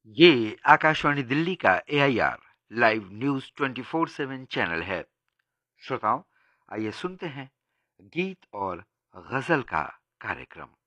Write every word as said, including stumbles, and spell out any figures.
ये आकाशवाणी दिल्ली का ए I R live news twenty four seven channel है। श्रोताओं, आइए सुनते हैं गीत और गजल का कार्यक्रम।